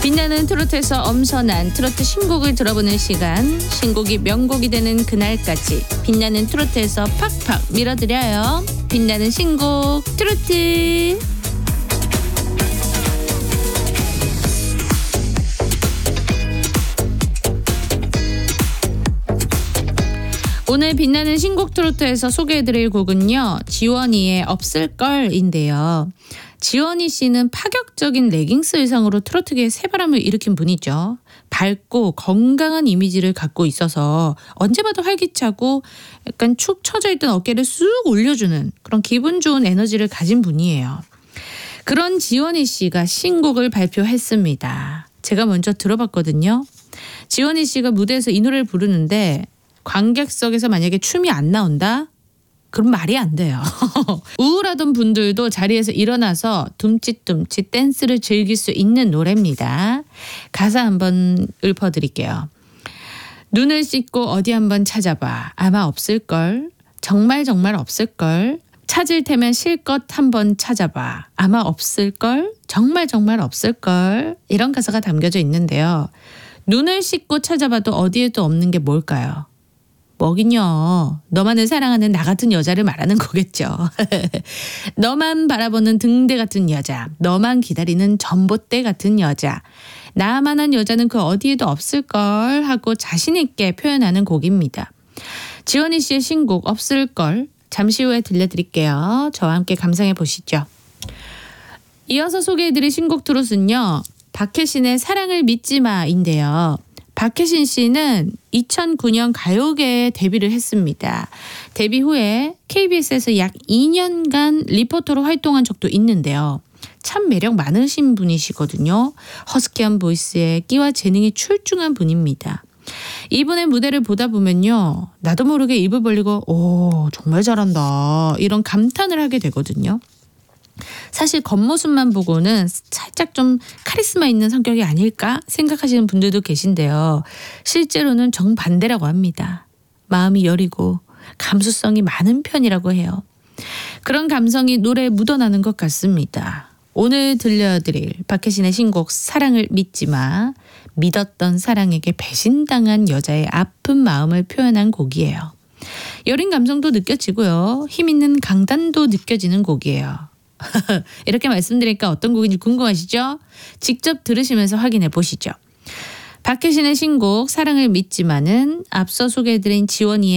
빛나는 트로트에서 엄선한 트로트 신곡을 들어보는 시간, 신곡이 명곡이 되는 그날까지 빛나는 트로트에서 팍팍 밀어드려요. 빛나는 신곡 트로트. 오늘 빛나는 신곡 트로트에서 소개해드릴 곡은요, 지원이의 없을걸인데요. 지원이 씨는 파격적인 레깅스 의상으로 트로트계에 새바람을 일으킨 분이죠. 밝고 건강한 이미지를 갖고 있어서 언제 봐도 활기차고 약간 축 처져 있던 어깨를 쑥 올려주는 그런 기분 좋은 에너지를 가진 분이에요. 그런 지원이 씨가 신곡을 발표했습니다. 제가 먼저 들어봤거든요. 지원이 씨가 무대에서 이 노래를 부르는데 관객석에서 만약에 춤이 안 나온다? 그럼 말이 안 돼요. 우울하던 분들도 자리에서 일어나서 둠칫둠칫 댄스를 즐길 수 있는 노래입니다. 가사 한번 읊어드릴게요. 눈을 씻고 어디 한번 찾아봐. 아마 없을걸. 정말 없을걸. 찾을 테면 실컷 한번 찾아봐. 아마 없을걸. 정말 없을걸. 이런 가사가 담겨져 있는데요. 눈을 씻고 찾아봐도 어디에도 없는 게 뭘까요? 뭐긴요. 너만을 사랑하는 나 같은 여자를 말하는 거겠죠. 너만 바라보는 등대 같은 여자, 너만 기다리는 전봇대 같은 여자, 나만한 여자는 그 어디에도 없을걸 하고 자신 있게 표현하는 곡입니다. 지원이 씨의 신곡 없을걸 잠시 후에 들려드릴게요. 저와 함께 감상해 보시죠. 이어서 소개해드릴 신곡 트롯은요, 박혜신의 사랑을 믿지 마인데요. 박혜신 씨는 2009년 가요계에 데뷔를 했습니다. 데뷔 후에 KBS에서 약 2년간 리포터로 활동한 적도 있는데요. 참 매력 많으신 분이시거든요. 허스키한 보이스에 끼와 재능이 출중한 분입니다. 이분의 무대를 보다 보면요, 나도 모르게 입을 벌리고 오 정말 잘한다 이런 감탄을 하게 되거든요. 사실 겉모습만 보고는 살짝 좀 카리스마 있는 성격이 아닐까 생각하시는 분들도 계신데요. 실제로는 정반대라고 합니다. 마음이 여리고 감수성이 많은 편이라고 해요. 그런 감성이 노래에 묻어나는 것 같습니다. 오늘 들려드릴 박혜신의 신곡 사랑을 믿지 마. 믿었던 사랑에게 배신당한 여자의 아픈 마음을 표현한 곡이에요. 여린 감성도 느껴지고요. 힘있는 강단도 느껴지는 곡이에요. 이렇게 말씀드리니까 어떤 곡인지 궁금하시죠? 직접 들으시면서 확인해 보시죠. 박혜신의 신곡 사랑을 믿지만은 앞서 소개해드린 지원이의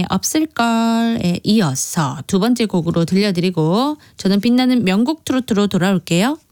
없을걸에 이어서 두 번째 곡으로 들려드리고 저는 빛나는 명곡 트로트로 돌아올게요.